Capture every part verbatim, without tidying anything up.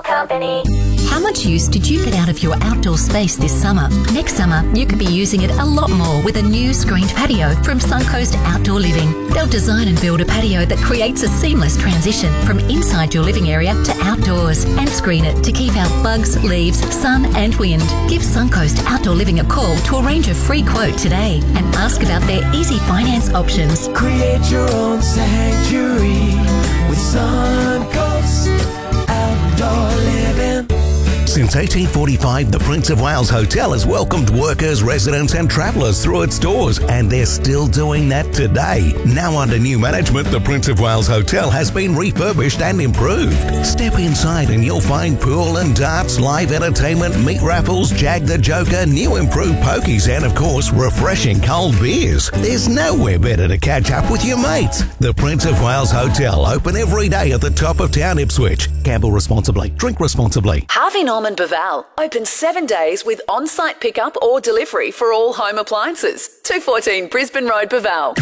Company. How much use did you get out of your outdoor space this summer? Next summer, you could be using it a lot more with a new screened patio from Suncoast Outdoor Living. They'll design and build a patio that creates a seamless transition from inside your living area to outdoors and screen it to keep out bugs, leaves, sun and wind. Give Suncoast Outdoor Living a call to arrange a free quote today and ask about their easy finance options. Create your own sanctuary with Suncoast Outdoor Living. Since eighteen forty-five, the Prince of Wales Hotel has welcomed workers, residents and travellers through its doors, and they're still doing that today. Now under new management, the Prince of Wales Hotel has been refurbished and improved. Step inside and you'll find pool and darts, live entertainment, meat raffles, Jag the Joker, new improved pokies and of course refreshing cold beers. There's nowhere better to catch up with your mates. The Prince of Wales Hotel, open every day at the top of town, Ipswich. Gamble responsibly. Drink responsibly. Harvey Norman Baval, open seven days with on-site pickup or delivery for all home appliances. two fourteen Brisbane Road, Baval.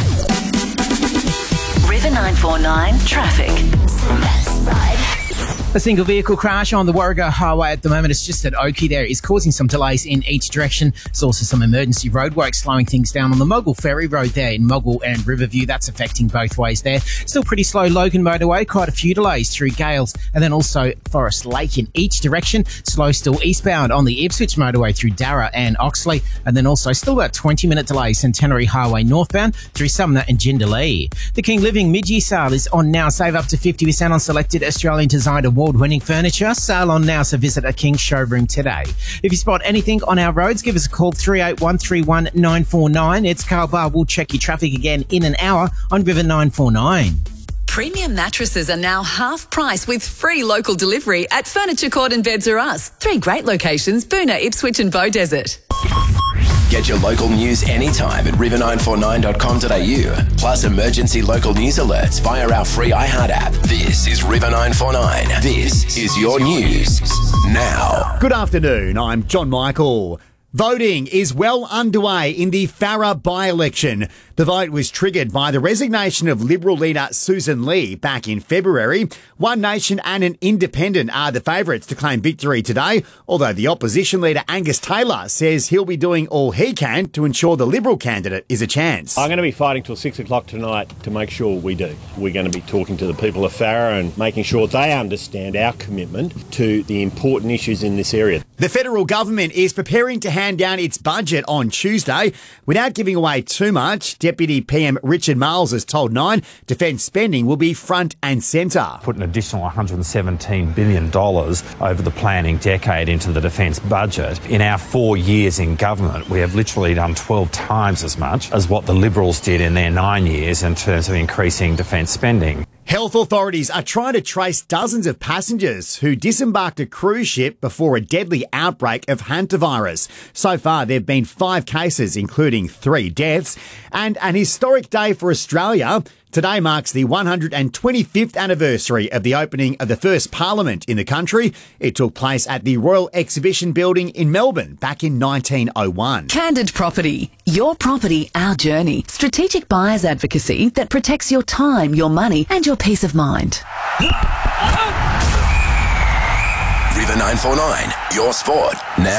River nine four nine traffic. A single vehicle crash on the Warrego Highway at the moment. It's just at Oakey there is causing some delays in each direction. There's also some emergency roadwork slowing things down on the Mogul Ferry Road there in Mogul and Riverview. That's affecting both ways there. Still pretty slow Logan Motorway. Quite a few delays through Gales and then also Forest Lake in each direction. Slow still eastbound on the Ipswich Motorway through Darra and Oxley. And then also still about twenty minute delay Centenary Highway northbound through Sumner and Jindalee. The King Living mid-year sale is on now. Save up to fifty percent on selected Australian designed award-winning furniture. Sale on now, so visit a King showroom today. If you spot anything on our roads, give us a call three eight one three one nine four nine. It's Carl Barr. We'll check your traffic again in an hour on River nine four nine. Premium mattresses are now half price with free local delivery at Furniture Court and Beds Are Us. Three great locations, Boonah, Ipswich and Beaudesert. Get your local news anytime at river nine four nine dot com dot a u. Plus emergency local news alerts via our free iHeart app. This is River nine four nine. This is your news now. Good afternoon, I'm John Michael. Voting is well underway in the Farrer by-election. The vote was triggered by the resignation of Liberal leader Susan Lee back in February. One Nation and an Independent are the favourites to claim victory today, although the opposition leader Angus Taylor says he'll be doing all he can to ensure the Liberal candidate is a chance. I'm going to be fighting till six o'clock tonight to make sure we do. We're going to be talking to the people of Farrer and making sure they understand our commitment to the important issues in this area. The federal government is preparing to hand down its budget on Tuesday. Without giving away too much, Deputy P M Richard Marles has told Nine defence spending will be front and centre. Put an additional one hundred seventeen billion dollars over the planning decade into the defence budget. In our four years in government, we have literally done twelve times as much as what the Liberals did in their nine years in terms of increasing defence spending. Health authorities are trying to trace dozens of passengers who disembarked a cruise ship before a deadly outbreak of hantavirus. So far, there have been five cases, including three deaths, and an historic day for Australia. Today marks the one hundred twenty-fifth anniversary of the opening of the first parliament in the country. It took place at the Royal Exhibition Building in Melbourne back in nineteen oh one. Candid Property. Your property, our journey. Strategic buyers advocacy that protects your time, your money and your peace of mind. River nine four nine, your sport now.